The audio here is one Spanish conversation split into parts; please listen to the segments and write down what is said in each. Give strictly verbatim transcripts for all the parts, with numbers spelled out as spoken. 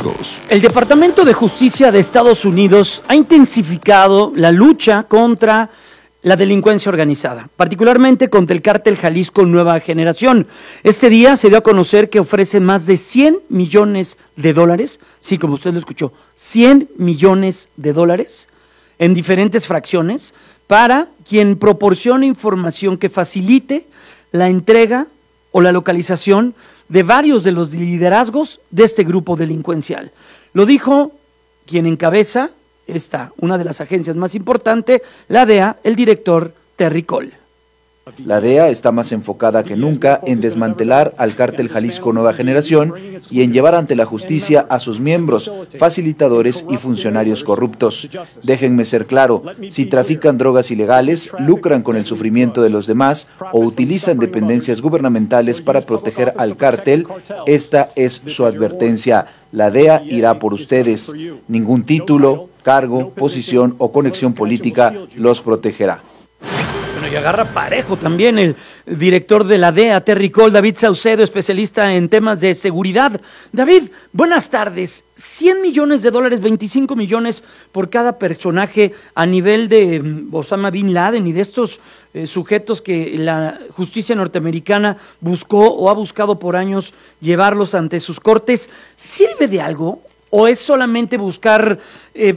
liderazgos. El Departamento de Justicia de Estados Unidos ha intensificado la lucha contra la delincuencia organizada, particularmente contra el cártel Jalisco Nueva Generación. Este día se dio a conocer que ofrece más de cien millones de dólares, sí, como usted lo escuchó, cien millones de dólares en diferentes fracciones para quien proporcione información que facilite la entrega o la localización de varios de los liderazgos de este grupo delincuencial. Lo dijo quien encabeza esta, una de las agencias más importantes, la D E A, el director Terry Cole. La D E A está más enfocada que nunca en desmantelar al cártel Jalisco Nueva Generación y en llevar ante la justicia a sus miembros, facilitadores y funcionarios corruptos. Déjenme ser claro, si trafican drogas ilegales, lucran con el sufrimiento de los demás o utilizan dependencias gubernamentales para proteger al cártel, esta es su advertencia. La D E A irá por ustedes. Ningún título, cargo, posición o conexión política los protegerá. Bueno, y agarra parejo también el director de la D E A, Terry Cole, David Saucedo, especialista en temas de seguridad. David, buenas tardes. cien millones de dólares, veinticinco millones por cada personaje a nivel de Osama Bin Laden y de estos eh, sujetos que la justicia norteamericana buscó o ha buscado por años llevarlos ante sus cortes. ¿Sirve de algo o es solamente buscar eh,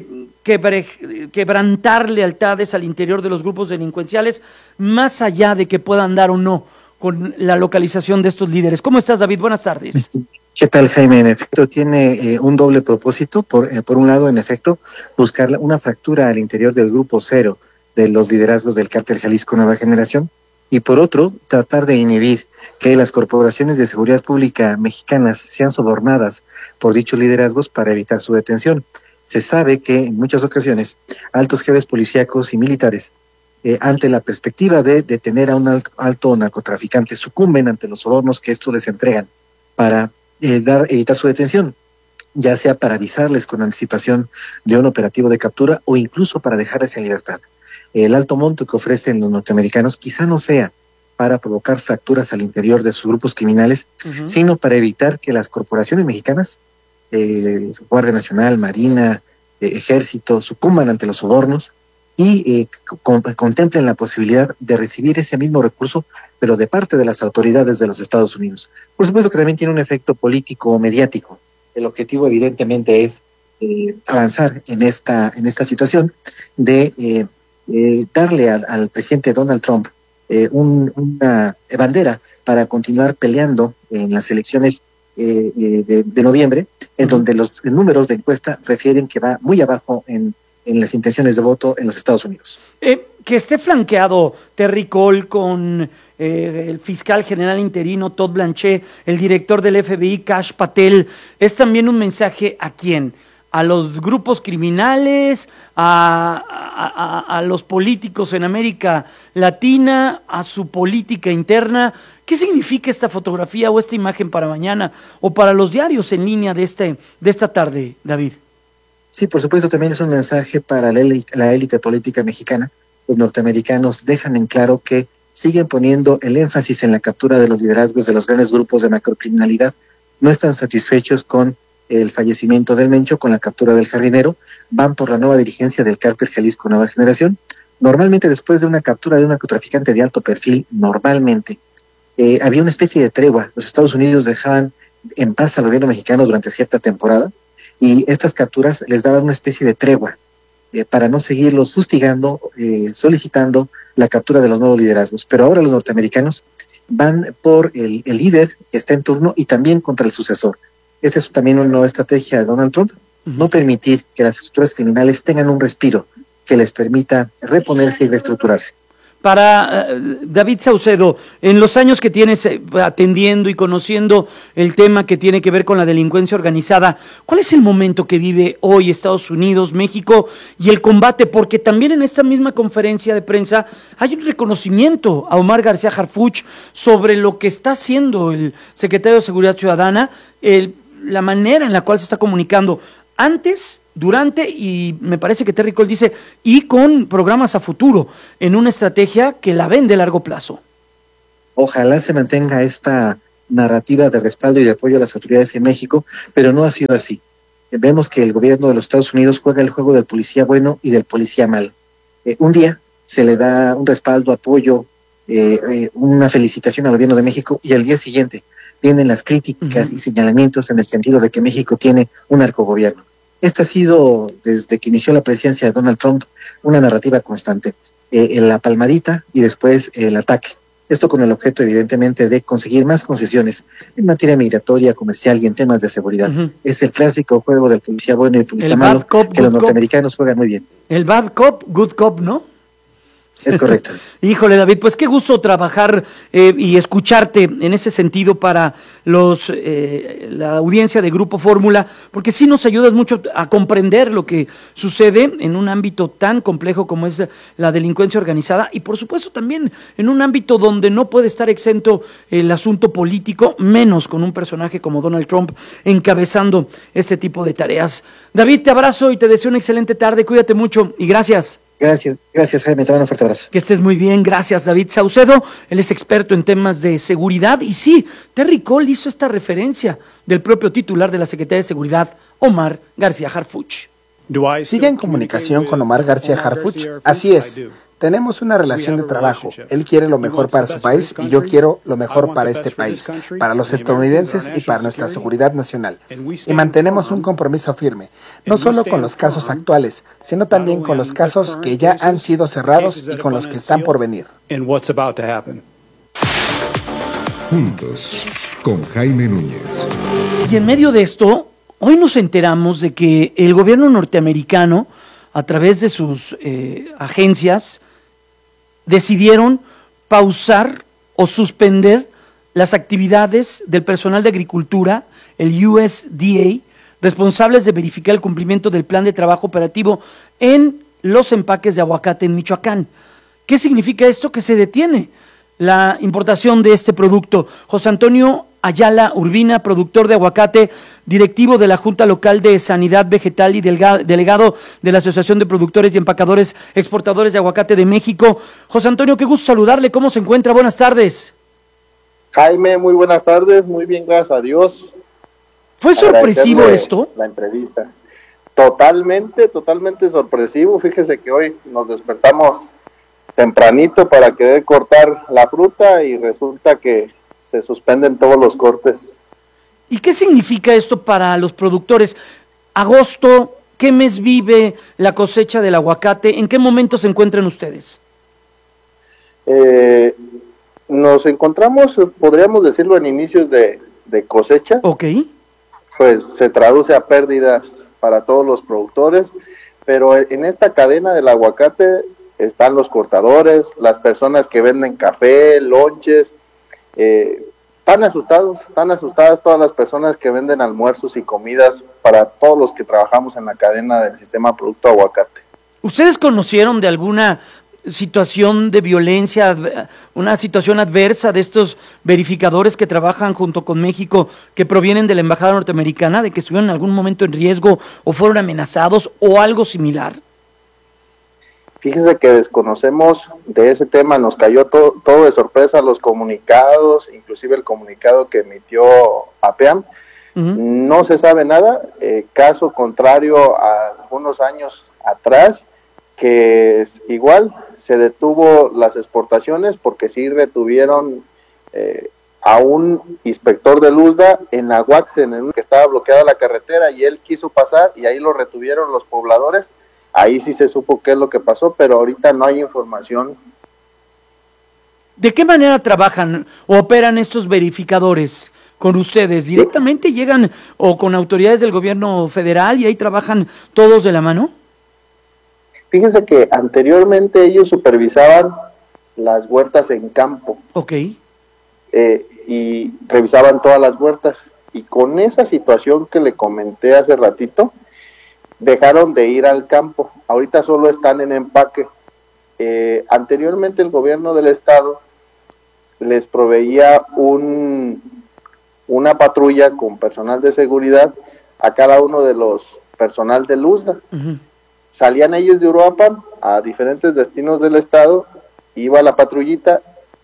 quebrantar lealtades al interior de los grupos delincuenciales, más allá de que puedan dar o no con la localización de estos líderes? ¿Cómo estás, David? Buenas tardes. ¿Qué tal, Jaime? En efecto, tiene eh, un doble propósito. Por, eh, por un lado, en efecto, buscar una fractura al interior del grupo cero de los liderazgos del cártel Jalisco Nueva Generación, y por otro, tratar de inhibir que las corporaciones de seguridad pública mexicanas sean sobornadas por dichos liderazgos para evitar su detención. Se sabe que en muchas ocasiones altos jefes policíacos y militares, eh, ante la perspectiva de detener a un alto, alto narcotraficante, sucumben ante los sobornos que estos les entregan para eh, dar, evitar su detención, ya sea para avisarles con anticipación de un operativo de captura o incluso para dejarles en libertad. El alto monto que ofrecen los norteamericanos quizá no sea para provocar fracturas al interior de sus grupos criminales, uh-huh. sino para evitar que las corporaciones mexicanas, eh, Guardia Nacional, Marina, eh, Ejército, sucumban ante los sobornos y eh, con, contemplen la posibilidad de recibir ese mismo recurso, pero de parte de las autoridades de los Estados Unidos. Por supuesto que también tiene un efecto político o mediático. El objetivo evidentemente es eh, avanzar en esta, en esta situación de eh, eh, darle al, al presidente Donald Trump Eh, un, una bandera para continuar peleando en las elecciones eh, eh, de, de noviembre, en uh-huh. donde los números de encuesta refieren que va muy abajo en, en las intenciones de voto en los Estados Unidos. Eh, que esté flanqueado Terry Cole con eh, el fiscal general interino Todd Blanchett, el director del F B I Kash Patel, es también un mensaje ¿a quién? ¿A los grupos criminales, a, a, a los políticos en América Latina, a su política interna? ¿Qué significa esta fotografía o esta imagen para mañana o para los diarios en línea de, este, de esta tarde, David? Sí, por supuesto, también es un mensaje para la élite, la élite política mexicana. Los norteamericanos dejan en claro que siguen poniendo el énfasis en la captura de los liderazgos de los grandes grupos de macrocriminalidad. No están satisfechos con el fallecimiento del Mencho, con la captura del Jardinero, van por la nueva dirigencia del cártel Jalisco Nueva Generación. Normalmente después de una captura de un narcotraficante de alto perfil, normalmente eh, había una especie de tregua. Los Estados Unidos dejaban en paz al gobierno mexicano durante cierta temporada y estas capturas les daban una especie de tregua eh, para no seguirlos fustigando, eh, solicitando la captura de los nuevos liderazgos. Pero ahora los norteamericanos van por el, el líder que está en turno y también contra el sucesor. Esta es también una nueva estrategia de Donald Trump, no permitir que las estructuras criminales tengan un respiro que les permita reponerse y reestructurarse. Para uh, David Saucedo, en los años que tienes eh, atendiendo y conociendo el tema que tiene que ver con la delincuencia organizada, ¿cuál es el momento que vive hoy Estados Unidos, México y el combate? Porque también en esta misma conferencia de prensa hay un reconocimiento a Omar García Harfuch sobre lo que está haciendo el secretario de Seguridad Ciudadana, el, la manera en la cual se está comunicando antes, durante y me parece que Terry Cole dice, y con programas a futuro, en una estrategia que la ven de largo plazo. Ojalá se mantenga esta narrativa de respaldo y de apoyo a las autoridades en México, pero no ha sido así. eh, vemos que el gobierno de los Estados Unidos juega el juego del policía bueno y del policía malo. Eh, un día se le da un respaldo, apoyo, eh, eh, una felicitación al gobierno de México, y al día siguiente vienen las críticas uh-huh. y señalamientos en el sentido de que México tiene un narcogobierno. Esta ha sido, desde que inició la presidencia de Donald Trump, una narrativa constante. Eh, la palmadita y después el ataque. Esto con el objeto, evidentemente, de conseguir más concesiones en materia migratoria, comercial y en temas de seguridad. Uh-huh. Es el clásico juego del policía bueno y el policía el malo, cop, que los norteamericanos cop. juegan muy bien. El bad cop, good cop, ¿no? Es correcto. Híjole, David, pues qué gusto trabajar eh, y escucharte en ese sentido para los eh, la audiencia de Grupo Fórmula, porque sí nos ayudas mucho a comprender lo que sucede en un ámbito tan complejo como es la delincuencia organizada, y por supuesto también en un ámbito donde no puede estar exento el asunto político, menos con un personaje como Donald Trump encabezando este tipo de tareas. David, te abrazo y te deseo una excelente tarde, cuídate mucho y gracias. Gracias, gracias Jaime, te mando un fuerte abrazo. Que estés muy bien, gracias David Saucedo, él es experto en temas de seguridad, y sí, Terry Cole hizo esta referencia del propio titular de la Secretaría de Seguridad, Omar García Harfuch. ¿Sigue en comunicación con Omar García Harfuch? Así es. Tenemos una relación de trabajo. Él quiere lo mejor para su país y yo quiero lo mejor para este país, para los estadounidenses y para nuestra seguridad nacional. Y mantenemos un compromiso firme, no solo con los casos actuales, sino también con los casos que ya han sido cerrados y con los que están por venir. Juntos, con Jaime Núñez. Y en medio de esto, hoy nos enteramos de que el gobierno norteamericano, a través de sus eh, agencias, decidieron pausar o suspender las actividades del personal de agricultura, el U S D A, responsables de verificar el cumplimiento del plan de trabajo operativo en los empaques de aguacate en Michoacán. ¿Qué significa esto? Que se detiene la importación de este producto. José Antonio Ayala Urbina, productor de aguacate, directivo de la Junta Local de Sanidad Vegetal y delegado de la Asociación de Productores y Empacadores Exportadores de Aguacate de México. José Antonio, qué gusto saludarle, ¿cómo se encuentra? Buenas tardes. Jaime, muy buenas tardes, muy bien, gracias a Dios. ¿Fue sorpresivo esto? La entrevista. Totalmente, totalmente sorpresivo. Fíjese que hoy nos despertamos tempranito para querer cortar la fruta y resulta que se suspenden todos los cortes. ¿Y qué significa esto para los productores? Agosto, ¿qué mes vive la cosecha del aguacate? ¿En qué momento se encuentran ustedes? Eh, nos encontramos, podríamos decirlo, en inicios de, de cosecha. Ok. Pues se traduce a pérdidas para todos los productores, pero en esta cadena del aguacate están los cortadores, las personas que venden café, lonches. Eh, están asustados, están asustadas todas las personas que venden almuerzos y comidas para todos los que trabajamos en la cadena del sistema Producto Aguacate. ¿Ustedes conocieron de alguna situación de violencia, una situación adversa de estos verificadores que trabajan junto con México, que provienen de la Embajada Norteamericana, de que estuvieron en algún momento en riesgo o fueron amenazados o algo similar? Fíjese que desconocemos de ese tema, nos cayó to- todo de sorpresa los comunicados, inclusive el comunicado que emitió APEAM, uh-huh. No se sabe nada, eh, caso contrario a algunos años atrás, que es igual se detuvo las exportaciones porque sí retuvieron eh, a un inspector de Luzda en Aguaxen, en un que estaba bloqueada la carretera y él quiso pasar y ahí lo retuvieron los pobladores. Ahí sí se supo qué es lo que pasó, pero ahorita no hay información. ¿De qué manera trabajan o operan estos verificadores con ustedes? ¿Directamente llegan o con autoridades del gobierno federal y ahí trabajan todos de la mano? Fíjense que anteriormente ellos supervisaban las huertas en campo. Ok. Eh, y revisaban todas las huertas. Y con esa situación que le comenté hace ratito, dejaron de ir al campo, ahorita solo están en empaque. Eh, anteriormente el gobierno del estado les proveía un, una patrulla con personal de seguridad a cada uno de los personal de Luzda. Uh-huh. Salían ellos de Uruapan a diferentes destinos del estado, iba la patrullita.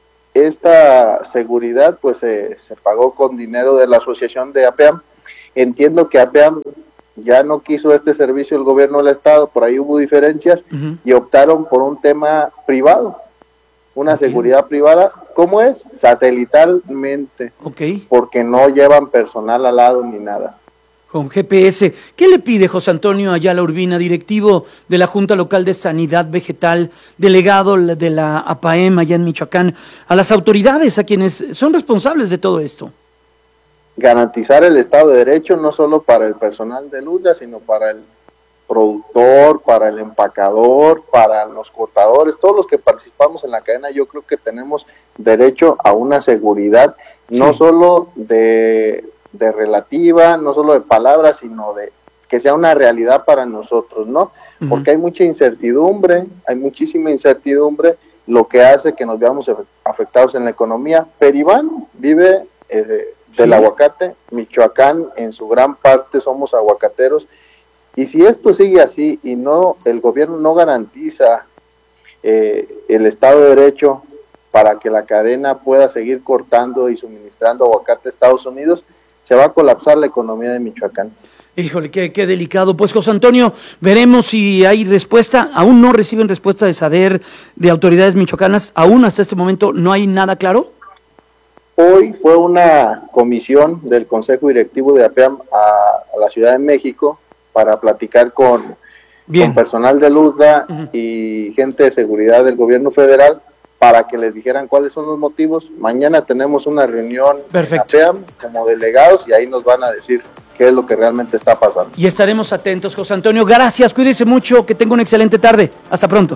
Esta seguridad pues eh, se pagó con dinero de la asociación de APEAM. Entiendo que APEAM ya no quiso este servicio el gobierno del estado, por ahí hubo diferencias uh-huh. y optaron por un tema privado, una okay. seguridad privada, ¿cómo es? Satelitalmente, okay. porque no llevan personal al lado ni nada. Con G P S. ¿Qué le pide José Antonio Ayala Urbina, directivo de la Junta Local de Sanidad Vegetal, delegado de la A P A E M allá en Michoacán, a las autoridades, a quienes son responsables de todo esto? Garantizar el Estado de Derecho no solo para el personal de Lula, sino para el productor, para el empacador, para los cortadores, todos los que participamos en la cadena. Yo creo que tenemos derecho a una seguridad, sí. no solo de... de relativa, no solo de palabras, sino de que sea una realidad para nosotros, ¿no? Uh-huh. Porque hay mucha incertidumbre, hay muchísima incertidumbre, lo que hace que nos veamos afectados en la economía. Peribán vive eh, del sí. aguacate, Michoacán en su gran parte somos aguacateros, y si esto sigue así y no el gobierno no garantiza eh, el Estado de Derecho para que la cadena pueda seguir cortando y suministrando aguacate a Estados Unidos, se va a colapsar la economía de Michoacán. Híjole, qué, qué delicado. Pues, José Antonio, veremos si hay respuesta. Aún no reciben respuesta de SADER, de autoridades michoacanas. Aún hasta este momento no hay nada claro. Hoy fue una comisión del Consejo Directivo de A P A M a, a la Ciudad de México para platicar con, con personal de Luzda uh-huh. y gente de seguridad del gobierno federal, para que les dijeran cuáles son los motivos. Mañana tenemos una reunión Perfecto. en A P A M como delegados y ahí nos van a decir qué es lo que realmente está pasando. Y estaremos atentos, José Antonio. Gracias, cuídese mucho, que tenga una excelente tarde. Hasta pronto.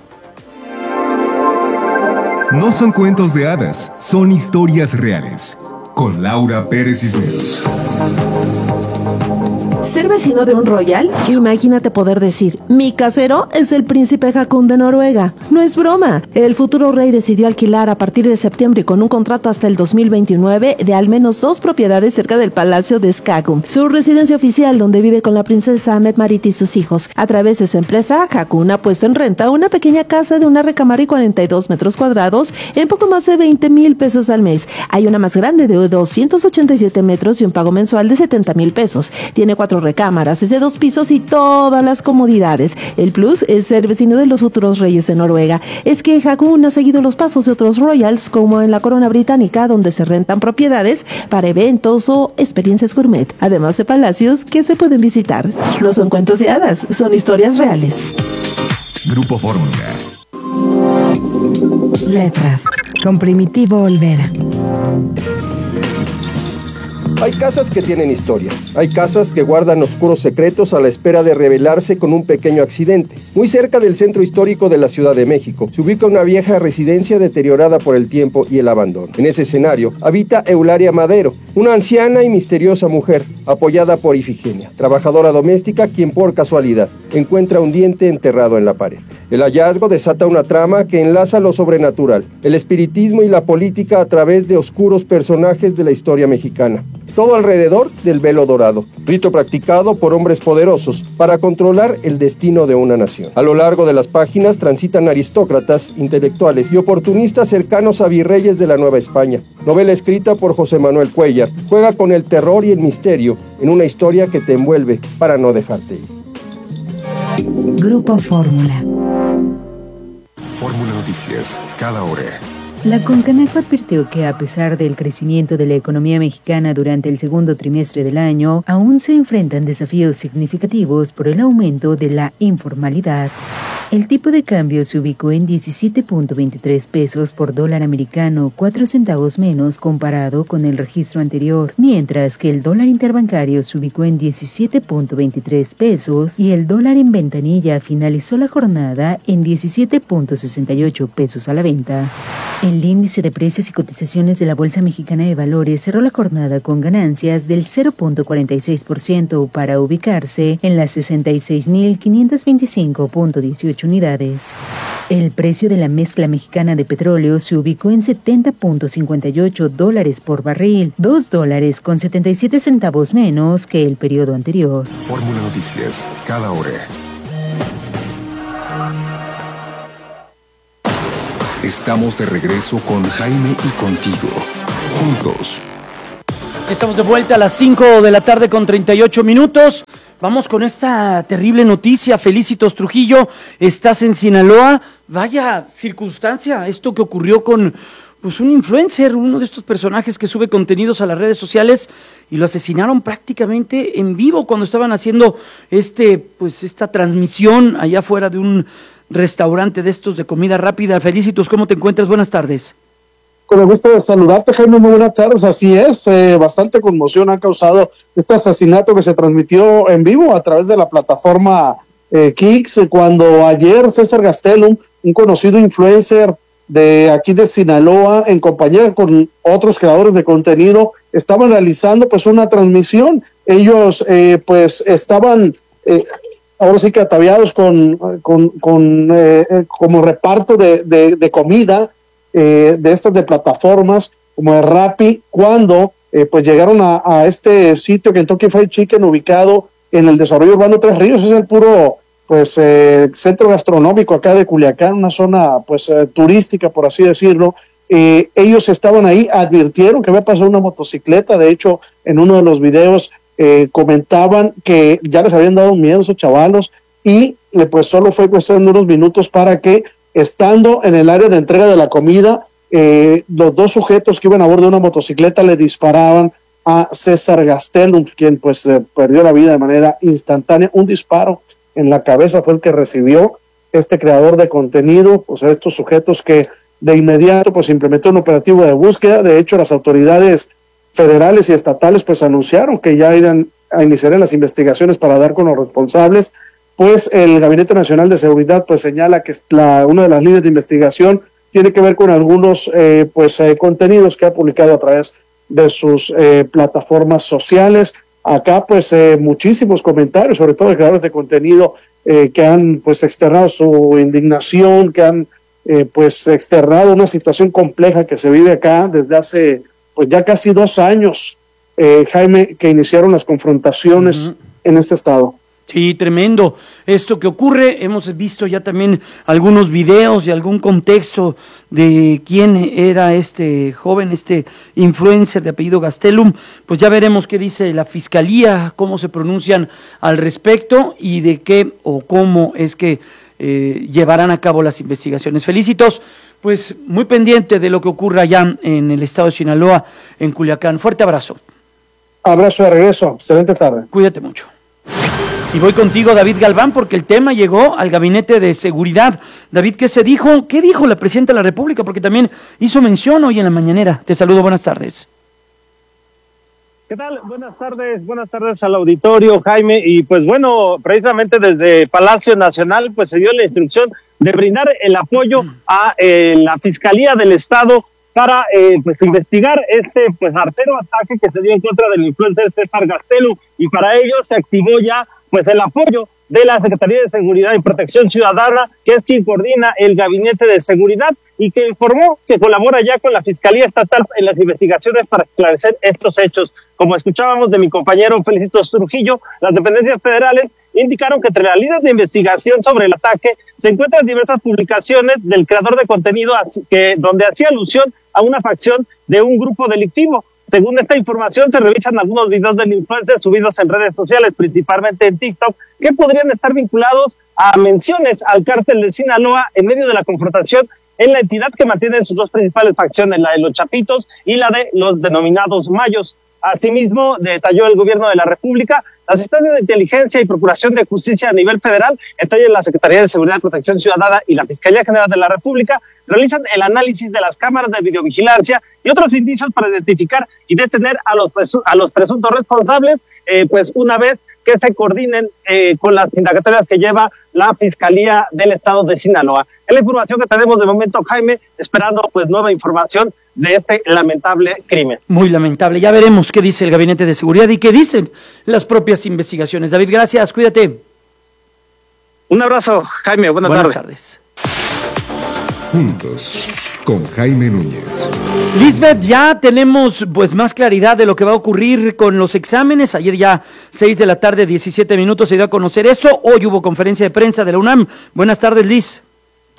No son cuentos de hadas, son historias reales. Con Laura Pérez Cisneros. ¿Ser vecino de un royal? Imagínate poder decir, mi casero es el príncipe Haakon de Noruega. No es broma. El futuro rey decidió alquilar a partir de septiembre con un contrato hasta el dos mil veintinueve de al menos dos propiedades cerca del Palacio de Skagun, su residencia oficial donde vive con la princesa Mette-Marit y sus hijos. A través de su empresa, Haakon ha puesto en renta una pequeña casa de una recámara y cuarenta y dos metros cuadrados en poco más de veinte mil pesos al mes. Hay una más grande de doscientos ochenta y siete metros y un pago mensual de setenta mil pesos. Tiene cuatro recámaras, es de dos pisos y todas las comodidades. El plus es ser vecino de los futuros reyes de Noruega. Es que Haakon ha seguido los pasos de otros royals, como en la corona británica, donde se rentan propiedades para eventos o experiencias gourmet, además de palacios que se pueden visitar. No son cuentos de hadas, son historias reales. Grupo Fórmula. Letras, con Primitivo Olvera. Hay casas que tienen historia, hay casas que guardan oscuros secretos a la espera de revelarse con un pequeño accidente. Muy cerca del centro histórico de la Ciudad de México se ubica una vieja residencia deteriorada por el tiempo y el abandono. En ese escenario habita Eulalia Madero, una anciana y misteriosa mujer, apoyada por Ifigenia, trabajadora doméstica quien por casualidad encuentra un diente enterrado en la pared. El hallazgo desata una trama que enlaza lo sobrenatural, el espiritismo y la política a través de oscuros personajes de la historia mexicana. Todo alrededor del velo dorado, rito practicado por hombres poderosos para controlar el destino de una nación. A lo largo de las páginas transitan aristócratas, intelectuales y oportunistas cercanos a virreyes de la Nueva España. Novela escrita por José Manuel Cuellar, juega con el terror y el misterio en una historia que te envuelve para no dejarte ir. Grupo Fórmula. Fórmula Noticias, cada hora. La Concaneco advirtió que a pesar del crecimiento de la economía mexicana durante el segundo trimestre del año, aún se enfrentan desafíos significativos por el aumento de la informalidad. El tipo de cambio se ubicó en diecisiete punto veintitrés pesos por dólar americano, cuatro centavos menos comparado con el registro anterior, mientras que el dólar interbancario se ubicó en diecisiete punto veintitrés pesos y el dólar en ventanilla finalizó la jornada en diecisiete punto sesenta y ocho pesos a la venta. El índice de precios y cotizaciones de la Bolsa Mexicana de Valores cerró la jornada con ganancias del cero punto cuarenta y seis por ciento para ubicarse en las sesenta y seis mil quinientos veinticinco punto dieciocho unidades. El precio de la mezcla mexicana de petróleo se ubicó en setenta punto cincuenta y ocho dólares por barril, dos dólares con setenta y siete centavos menos que el periodo anterior. Fórmula Noticias, cada hora. Estamos de regreso con Jaime y contigo, juntos. Estamos de vuelta a las cinco de la tarde con treinta y ocho minutos. Vamos con esta terrible noticia. Felicitos Trujillo, estás en Sinaloa. Vaya circunstancia, esto que ocurrió con pues un influencer, uno de estos personajes que sube contenidos a las redes sociales, y lo asesinaron prácticamente en vivo cuando estaban haciendo este, pues esta transmisión allá afuera de un restaurante de estos de comida rápida. Felicitos, ¿cómo te encuentras? Buenas tardes. Con el gusto de saludarte, Jaime, muy buenas tardes. Así es, eh, bastante conmoción ha causado este asesinato que se transmitió en vivo a través de la plataforma eh, Kicks, cuando ayer César Gastelum, un conocido influencer de aquí de Sinaloa, en compañía con otros creadores de contenido, estaban realizando pues una transmisión. Ellos eh, pues estaban eh, ahora sí que ataviados con, con, con eh, como reparto de, de, de comida, Eh, de estas de plataformas como de Rappi, cuando eh, pues llegaron a, a este sitio Kentucky Fried Chicken, ubicado en el desarrollo urbano Tres Ríos. Es el puro pues eh, centro gastronómico acá de Culiacán, una zona pues eh, turística, por así decirlo. Eh, ellos estaban ahí, advirtieron que había pasado una motocicleta. De hecho, en uno de los videos eh, comentaban que ya les habían dado miedo a esos chavalos, y eh, pues solo fue cuestión de unos minutos para que, estando en el área de entrega de la comida, eh, los dos sujetos que iban a bordo de una motocicleta le disparaban a César Gastelum, quien pues eh, perdió la vida de manera instantánea. Un disparo en la cabeza fue el que recibió este creador de contenido, o sea, estos sujetos que de inmediato pues implementó un operativo de búsqueda. De hecho, las autoridades federales y estatales pues anunciaron que ya irán a iniciar las investigaciones para dar con los responsables. Pues el Gabinete Nacional de Seguridad pues señala que la, una de las líneas de investigación tiene que ver con algunos eh, pues eh, contenidos que ha publicado a través de sus eh, plataformas sociales. Acá pues eh, muchísimos comentarios, sobre todo de creadores de contenido eh, que han pues externado su indignación, que han eh, pues externado una situación compleja que se vive acá desde hace pues ya casi dos años, eh, Jaime, que iniciaron las confrontaciones uh-huh. en este estado. Sí, tremendo esto que ocurre. Hemos visto ya también algunos videos y algún contexto de quién era este joven, este influencer de apellido Gastelum. Pues ya veremos qué dice la fiscalía, cómo se pronuncian al respecto y de qué o cómo es que eh, llevarán a cabo las investigaciones. Felicitos, pues muy pendiente de lo que ocurra allá en el estado de Sinaloa, en Culiacán. Fuerte abrazo. Abrazo de regreso, excelente tarde. Cuídate mucho. Y voy contigo, David Galván, porque el tema llegó al Gabinete de Seguridad. David, ¿qué se dijo? ¿Qué dijo la Presidenta de la República? Porque también hizo mención hoy en la mañanera. Te saludo, buenas tardes. ¿Qué tal? Buenas tardes, buenas tardes al auditorio, Jaime. Y pues bueno, precisamente desde Palacio Nacional pues se dio la instrucción de brindar el apoyo a eh, la Fiscalía del Estado para eh, pues investigar este pues artero ataque que se dio en contra del influencer César Gastelum, y para ello se activó ya pues el apoyo de la Secretaría de Seguridad y Protección Ciudadana, que es quien coordina el Gabinete de Seguridad y que informó que colabora ya con la Fiscalía Estatal en las investigaciones para esclarecer estos hechos. Como escuchábamos de mi compañero Felicitos Trujillo, las dependencias federales indicaron que entre las líneas de investigación sobre el ataque se encuentran diversas publicaciones del creador de contenido que, donde hacía alusión a una facción de un grupo delictivo. Según esta información, se revisan algunos videos del influencer subidos en redes sociales, principalmente en TikTok, que podrían estar vinculados a menciones al cártel de Sinaloa en medio de la confrontación en la entidad que mantiene sus dos principales facciones, la de los Chapitos y la de los denominados Mayos. Asimismo, detalló el Gobierno de la República, las instancias de inteligencia y procuración de justicia a nivel federal, entre la Secretaría de Seguridad y Protección Ciudadana y la Fiscalía General de la República, realizan el análisis de las cámaras de videovigilancia y otros indicios para identificar y detener a los, presu- a los presuntos responsables, eh, pues una vez que se coordinen eh, con las indagatorias que lleva la Fiscalía del Estado de Sinaloa. Es la información que tenemos de momento, Jaime, esperando pues nueva información de este lamentable crimen. Muy lamentable. Ya veremos qué dice el Gabinete de Seguridad y qué dicen las propias investigaciones. David, gracias. Cuídate. Un abrazo, Jaime. Buenas, Buenas tardes. tardes. Juntos, con Jaime Núñez. Lisbeth, ya tenemos pues más claridad de lo que va a ocurrir con los exámenes. Ayer ya seis de la tarde, diecisiete minutos, se dio a conocer esto. Hoy hubo conferencia de prensa de la UNAM. Buenas tardes, Liz.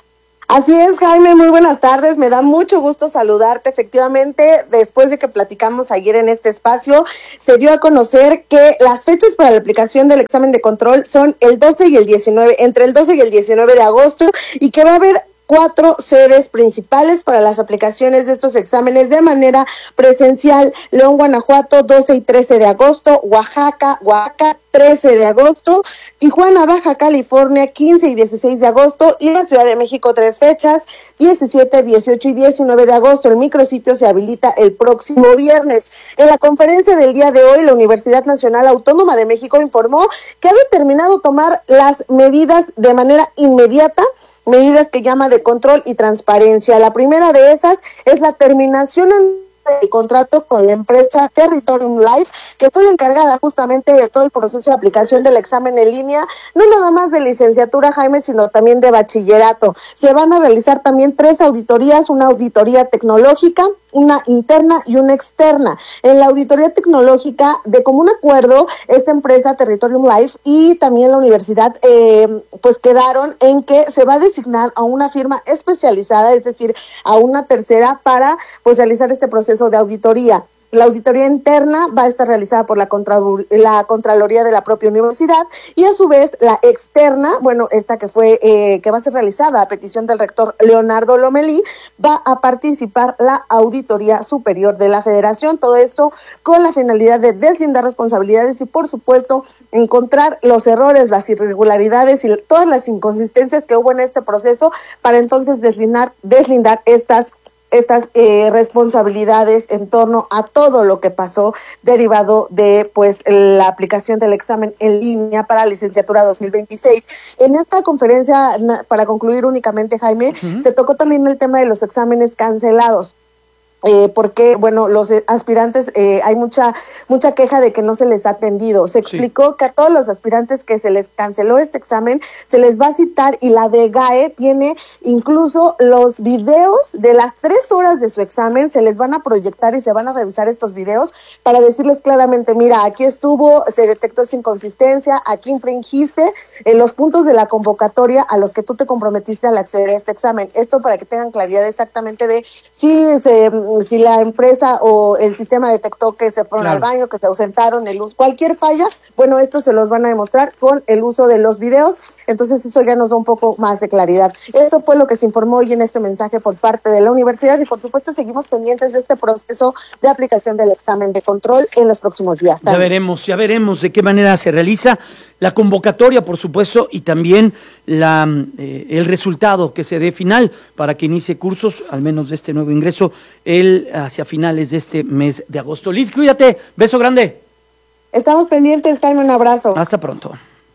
Así es, Jaime, muy buenas tardes, me da mucho gusto saludarte. Efectivamente, después de que platicamos ayer en este espacio, se dio a conocer que las fechas para la aplicación del examen de control son el doce y el diecinueve, entre el doce y el diecinueve de agosto, y que va a haber cuatro sedes principales para las aplicaciones de estos exámenes de manera presencial: León, Guanajuato, doce y trece de agosto, Oaxaca, Oaxaca, trece de agosto, Tijuana, Baja California, quince y dieciséis de agosto, y la Ciudad de México, tres fechas, diecisiete, dieciocho y diecinueve de agosto. El micrositio se habilita el próximo viernes. En la conferencia del día de hoy, la Universidad Nacional Autónoma de México informó que ha determinado tomar las medidas de manera inmediata, medidas que llama de control y transparencia. La primera de esas es la terminación del contrato con la empresa Territorium Life, que fue la encargada justamente de todo el proceso de aplicación del examen en línea, no nada más de licenciatura, Jaime, sino también de bachillerato. Se van a realizar también tres auditorías: una auditoría tecnológica, una interna y una externa. En la auditoría tecnológica, de común acuerdo, esta empresa Territorium Life y también la universidad eh, pues quedaron en que se va a designar a una firma especializada, es decir, a una tercera, para pues realizar este proceso de auditoría. La auditoría interna va a estar realizada por la, Contralor- la Contraloría de la propia universidad, y a su vez la externa, bueno, esta que fue eh, que va a ser realizada a petición del rector Leonardo Lomelí, va a participar la Auditoría Superior de la Federación. Todo esto con la finalidad de deslindar responsabilidades y, por supuesto, encontrar los errores, las irregularidades y todas las inconsistencias que hubo en este proceso, para entonces deslindar, deslindar estas estas eh, responsabilidades en torno a todo lo que pasó derivado de pues la aplicación del examen en línea para licenciatura dos mil veintiséis. En esta conferencia, para concluir únicamente, Jaime, uh-huh. se tocó también el tema de los exámenes cancelados. Eh, porque, bueno, los aspirantes, eh, hay mucha mucha queja de que no se les ha atendido. Se explicó sí. que a todos los aspirantes que se les canceló este examen, se les va a citar, y la D G A E tiene incluso los videos de las tres horas de su examen, se les van a proyectar y se van a revisar estos videos para decirles claramente: mira, aquí estuvo, se detectó esta inconsistencia, aquí infringiste en los puntos de la convocatoria a los que tú te comprometiste al acceder a este examen. Esto para que tengan claridad exactamente de si se... si la empresa o el sistema detectó que se fueron claro. al baño, que se ausentaron, el uso, cualquier falla, bueno, esto se los van a demostrar con el uso de los videos. Entonces eso ya nos da un poco más de claridad. Esto fue lo que se informó hoy en este mensaje por parte de la universidad, y por supuesto seguimos pendientes de este proceso de aplicación del examen de control en los próximos días. Ya veremos, ya veremos de qué manera se realiza la convocatoria, por supuesto, y también la eh, el resultado que se dé final para que inicie cursos, al menos de este nuevo ingreso, el hacia finales de este mes de agosto. Liz, cuídate, beso grande. Estamos pendientes, Jaime, un abrazo. Hasta pronto.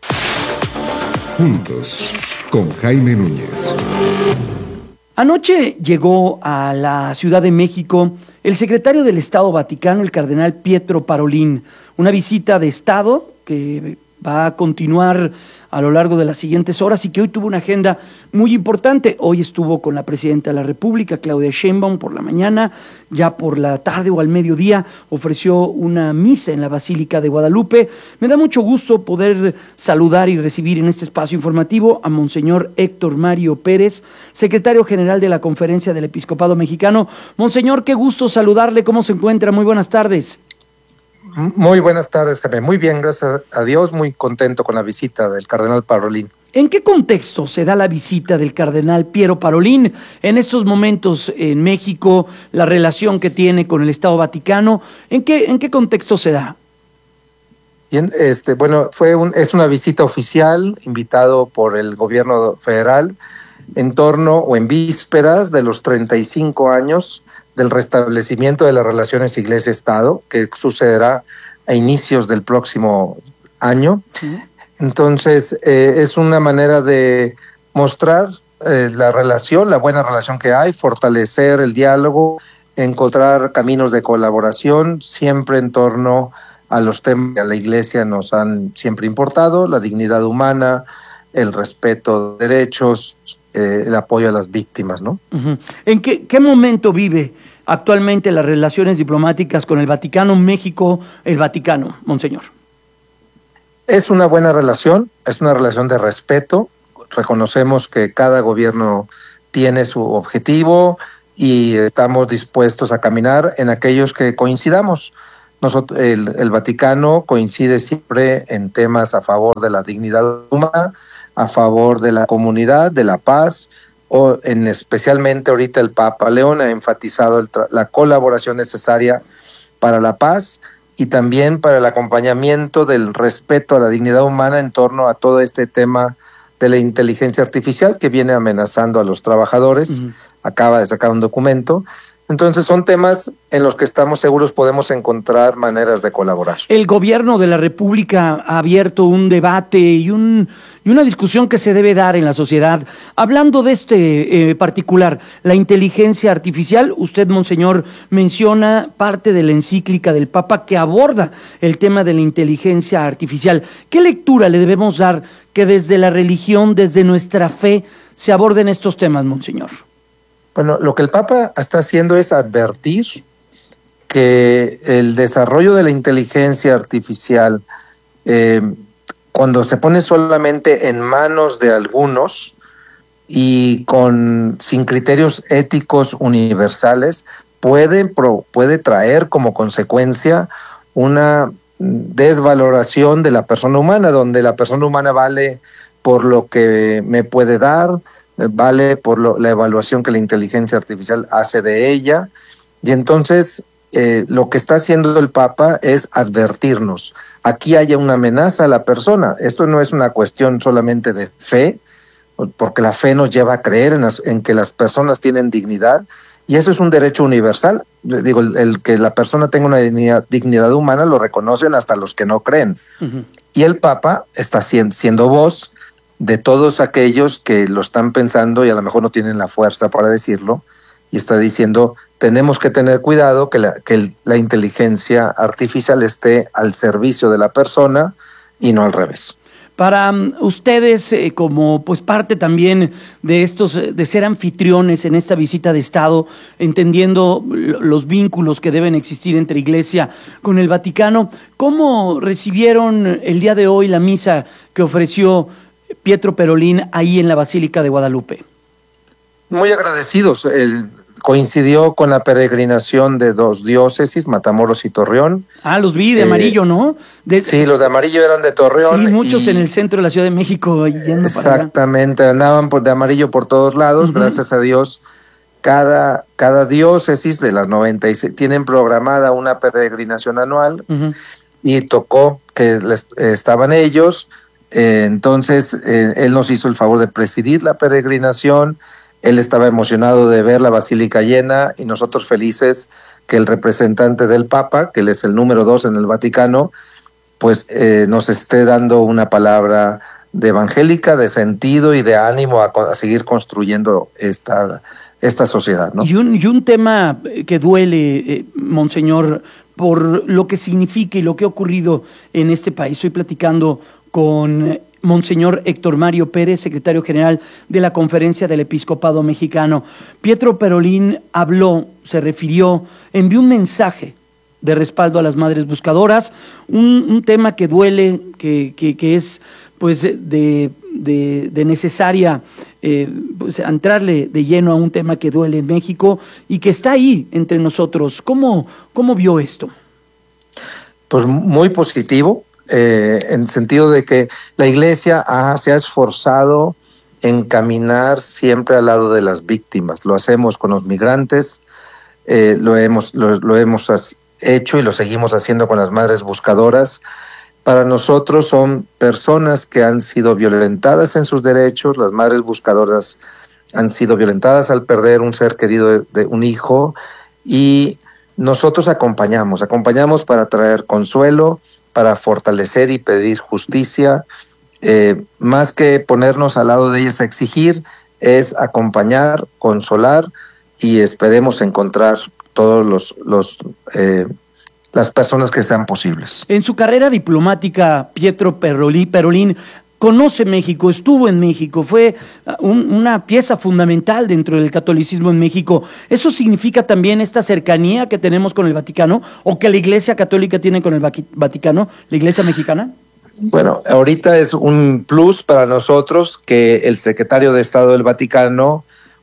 Juntos, con Jaime Núñez. Anoche llegó a la Ciudad de México el secretario del Estado Vaticano, el cardenal Pietro Parolin, una visita de Estado que va a continuar a lo largo de las siguientes horas y que hoy tuvo una agenda muy importante. Hoy estuvo con la presidenta de la República, Claudia Sheinbaum, por la mañana. Ya por la tarde o al mediodía ofreció una misa en la Basílica de Guadalupe. Me da mucho gusto poder saludar y recibir en este espacio informativo a Monseñor Héctor Mario Pérez, secretario general de la Conferencia del Episcopado Mexicano. Monseñor, qué gusto saludarle. ¿Cómo se encuentra? Muy buenas tardes. Muy buenas tardes, Jaime. Muy bien, gracias a Dios, muy contento con la visita del cardenal Parolin. ¿En qué contexto se da la visita del cardenal Piero Parolin en estos momentos en México, la relación que tiene con el Estado Vaticano? ¿En qué, en qué contexto se da? Bien, este, bueno, fue un, es una visita oficial, invitado por el gobierno federal, en torno o en vísperas de los treinta y cinco años del restablecimiento de las relaciones Iglesia-Estado, que sucederá a inicios del próximo año. Sí. Entonces, eh, es una manera de mostrar eh, la relación, la buena relación que hay, fortalecer el diálogo, encontrar caminos de colaboración, siempre en torno a los temas que a la Iglesia nos han siempre importado: la dignidad humana, el respeto de derechos, eh, el apoyo a las víctimas, ¿no? Uh-huh. ¿En qué, qué momento vive actualmente las relaciones diplomáticas con el Vaticano, México, el Vaticano, Monseñor? Es una buena relación, es una relación de respeto. Reconocemos que cada gobierno tiene su objetivo y estamos dispuestos a caminar en aquellos que coincidamos. Nosotros, el, el Vaticano coincide siempre en temas a favor de la dignidad humana, a favor de la comunidad, de la paz, o en especialmente ahorita el Papa León ha enfatizado el la colaboración necesaria para la paz y también para el acompañamiento del respeto a la dignidad humana en torno a todo este tema de la inteligencia artificial que viene amenazando a los trabajadores. Uh-huh. Acaba de sacar un documento. Entonces son temas en los que estamos seguros podemos encontrar maneras de colaborar. El gobierno de la República ha abierto un debate y, un, y una discusión que se debe dar en la sociedad. Hablando de este eh, particular, la inteligencia artificial, usted, monseñor, menciona parte de la encíclica del Papa que aborda el tema de la inteligencia artificial. ¿Qué lectura le debemos dar que desde la religión, desde nuestra fe, se aborden estos temas, monseñor? Bueno, lo que el Papa está haciendo es advertir que el desarrollo de la inteligencia artificial, eh, cuando se pone solamente en manos de algunos y con sin criterios éticos universales, puede, pro, puede traer como consecuencia una desvaloración de la persona humana, donde la persona humana vale por lo que me puede dar, vale por lo, la evaluación que la inteligencia artificial hace de ella, y entonces eh, lo que está haciendo el Papa es advertirnos, aquí haya una amenaza a la persona. Esto no es una cuestión solamente de fe, porque la fe nos lleva a creer en, las, en que las personas tienen dignidad, y eso es un derecho universal. Digo, el, el que la persona tenga una dignidad, dignidad humana lo reconocen hasta los que no creen. Uh-huh. Y el Papa está siendo, siendo voz de todos aquellos que lo están pensando y a lo mejor no tienen la fuerza para decirlo, y está diciendo, tenemos que tener cuidado que la, que el, la inteligencia artificial esté al servicio de la persona y no al revés. Para um, ustedes, eh, como pues parte también de estos, de ser anfitriones en esta visita de Estado, entendiendo los vínculos que deben existir entre Iglesia con el Vaticano, ¿cómo recibieron el día de hoy la misa que ofreció Pietro Perolín ahí en la Basílica de Guadalupe? Muy agradecidos. El, coincidió con la peregrinación de dos diócesis, Matamoros y Torreón. Ah, los vi de eh, amarillo, ¿no? De, sí, los de amarillo eran de Torreón. Sí, muchos y, en el centro de la Ciudad de México yendo exactamente, para allá. Andaban por, de amarillo por todos lados, uh-huh. Gracias a Dios. Cada, cada diócesis de las noventa y seis tienen programada una peregrinación anual, uh-huh. Y tocó que les, eh, estaban ellos. Eh, entonces, eh, él nos hizo el favor de presidir la peregrinación, él estaba emocionado de ver la basílica llena y nosotros felices que el representante del Papa, que él es el número dos en el Vaticano, pues eh, nos esté dando una palabra de evangélica, de sentido y de ánimo a, a seguir construyendo esta, esta sociedad, ¿no? Y un, y un tema que duele, eh, monseñor, por lo que significa y lo que ha ocurrido en este país. Estoy platicando con Monseñor Héctor Mario Pérez, secretario general de la Conferencia del Episcopado Mexicano. Pietro Perolín habló, se refirió, envió un mensaje de respaldo a las madres buscadoras, un, un tema que duele, que, que, que es pues de, de, de necesaria eh, pues, entrarle de lleno a un tema que duele en México y que está ahí entre nosotros. ¿Cómo, cómo vio esto? Pues muy positivo. Eh, en el sentido de que la Iglesia ha, se ha esforzado en caminar siempre al lado de las víctimas. Lo hacemos con los migrantes, eh, lo hemos, lo, lo hemos hecho y lo seguimos haciendo con las madres buscadoras. Para nosotros son personas que han sido violentadas en sus derechos. Las madres buscadoras han sido violentadas al perder un ser querido de, de un hijo, y nosotros acompañamos, acompañamos para traer consuelo, para fortalecer y pedir justicia, eh, más que ponernos al lado de ellas a exigir, es acompañar, consolar, y esperemos encontrar todos los, los eh, las personas que sean posibles. En su carrera diplomática, Pietro Perolí, Perolín conoce México, estuvo en México, fue un, una pieza fundamental dentro del catolicismo en México. ¿Eso significa también esta cercanía que tenemos con el Vaticano, o que la Iglesia Católica tiene con el Vaticano, la Iglesia mexicana? Bueno, ahorita es un plus para nosotros que el secretario de Estado del Vaticano,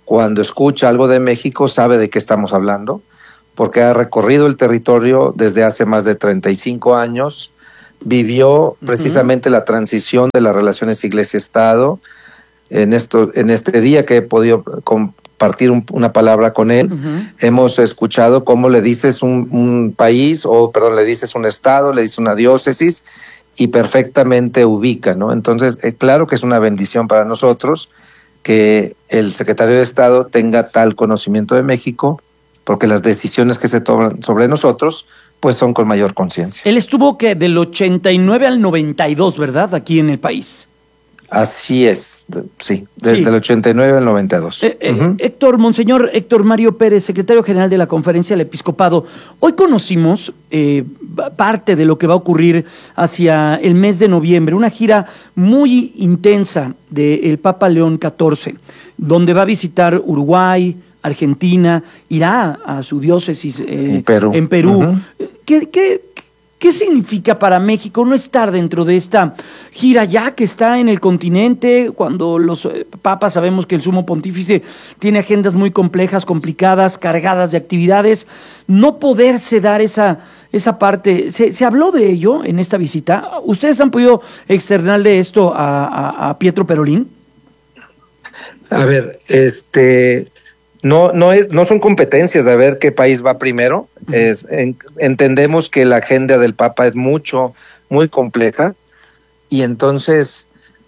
cuando escucha algo de México sabe de qué estamos hablando, porque ha recorrido el territorio desde hace más de treinta y cinco años, vivió precisamente uh-huh. la transición de las relaciones Iglesia-Estado. En, esto, en este día que he podido compartir un, una palabra con él, uh-huh. hemos escuchado cómo le dices un, un país, o perdón, le dices un estado, le dices una diócesis, y perfectamente ubica, ¿no? Entonces, eh, claro que es una bendición para nosotros que el secretario de Estado tenga tal conocimiento de México, porque las decisiones que se toman sobre nosotros, pues son con mayor conciencia. Él estuvo que del ochenta y nueve al noventa y dos, ¿verdad? Aquí en el país. Así es, sí, desde sí. el ochenta y nueve al noventa y dos. Eh, eh, uh-huh. Héctor, Monseñor Héctor Mario Pérez, secretario general de la Conferencia del Episcopado. Hoy conocimos eh, parte de lo que va a ocurrir hacia el mes de noviembre, una gira muy intensa del Papa León catorce, donde va a visitar Uruguay, Argentina, irá a su diócesis eh, en Perú. En Perú. Uh-huh. ¿Qué, qué, ¿Qué significa para México no estar dentro de esta gira ya que está en el continente, cuando los papas sabemos que el sumo pontífice tiene agendas muy complejas, complicadas, cargadas de actividades, no poderse dar esa, esa parte? ¿Se, ¿Se habló de ello en esta visita? ¿Ustedes han podido externarle esto a, a, a Pietro Parolin? A ver, este... No, no es, no son competencias de ver qué país va primero. Uh-huh. Es, en, entendemos que la agenda del Papa es mucho, muy compleja, y entonces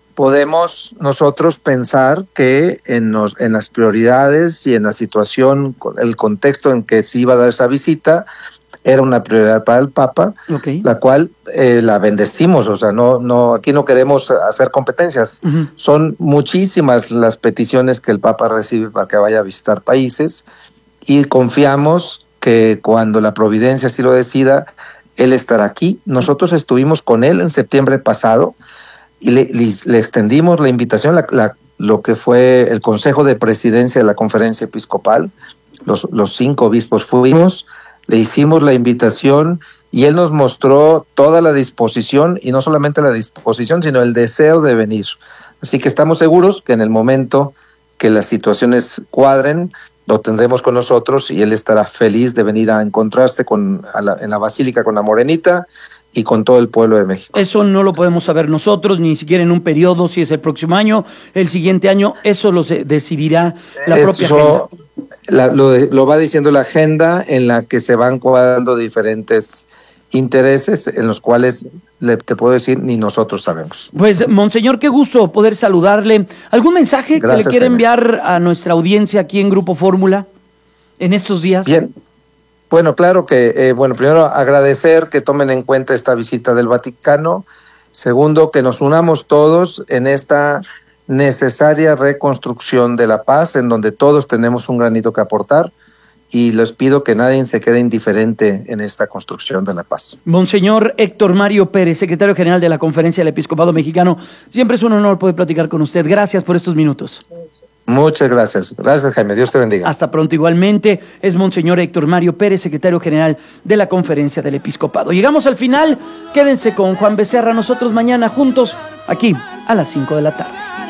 podemos nosotros pensar que en, los, en las prioridades y en la situación, el contexto en que se iba a dar esa visita, era una prioridad para el Papa, okay. la cual eh, la bendecimos. O sea, no, no, aquí no queremos hacer competencias. Uh-huh. Son muchísimas las peticiones que el Papa recibe para que vaya a visitar países, y confiamos que cuando la providencia así lo decida, él estará aquí. Nosotros estuvimos con él en septiembre pasado y le, le, le extendimos la invitación, la, la, lo que fue el Consejo de Presidencia de la Conferencia Episcopal. Los, los cinco obispos fuimos, le hicimos la invitación y él nos mostró toda la disposición, y no solamente la disposición, sino el deseo de venir. Así que estamos seguros que en el momento que las situaciones cuadren, lo tendremos con nosotros y él estará feliz de venir a encontrarse con, a la, en la Basílica con la Morenita y con todo el pueblo de México. Eso no lo podemos saber nosotros, ni siquiera en un periodo, si es el próximo año, el siguiente año, eso lo decidirá la eso, propia agenda. La, lo, lo va diciendo la agenda, en la que se van cuadrando diferentes intereses, en los cuales, le, te puedo decir, ni nosotros sabemos. Pues, Monseñor, qué gusto poder saludarle. ¿Algún mensaje Gracias, que le quiera enviar a nuestra audiencia aquí en Grupo Fórmula en estos días? Bien. Bueno, claro que, eh, bueno, primero agradecer que tomen en cuenta esta visita del Vaticano. Segundo, que nos unamos todos en esta necesaria reconstrucción de la paz, en donde todos tenemos un granito que aportar, y les pido que nadie se quede indiferente en esta construcción de la paz. Monseñor Héctor Mario Pérez, secretario general de la Conferencia del Episcopado Mexicano, siempre es un honor poder platicar con usted. Gracias por estos minutos. Muchas gracias. Gracias, Jaime. Dios te bendiga. Hasta pronto. Igualmente, es Monseñor Héctor Mario Pérez, secretario general de la Conferencia del Episcopado. Llegamos al final. Quédense con Juan Becerra. Nosotros mañana juntos, aquí, a las cinco de la tarde.